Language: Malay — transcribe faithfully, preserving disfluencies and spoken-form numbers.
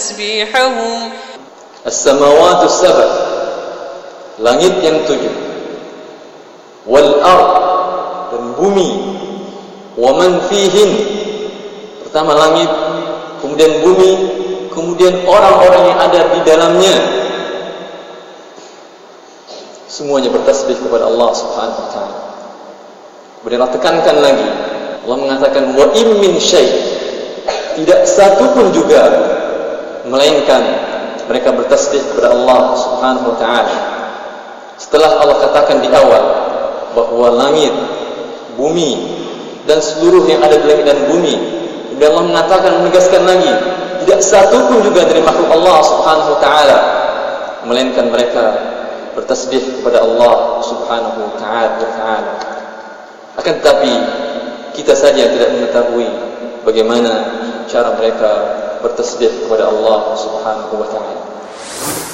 تسبيحه. As-samawatu sab'a, langit yang tujuh, wal ard, dan bumi, wa man fihin, pertama langit, kemudian bumi, kemudian orang-orang yang ada di dalamnya, semuanya bertasbih kepada Allah Subhanahu wa taala. Kemudian Allah tekankan lagi, Allah mengatakan wa in min syai', tidak satu pun juga melainkan mereka bertasbih kepada Allah Subhanahu wa taala. Setelah Allah katakan di awal bahwa langit, bumi, dan seluruh yang ada di langit dan bumi, kemudian Allah mengatakan, menegaskan lagi, tidak satu pun juga dari makhluk Allah Subhanahu wa taala melainkan mereka bertasbih kepada Allah Subhanahu wa taala. Akan tetapi kita saja tidak mengetahui bagaimana cara mereka bertasbih kepada Allah Subhanahu wa taala.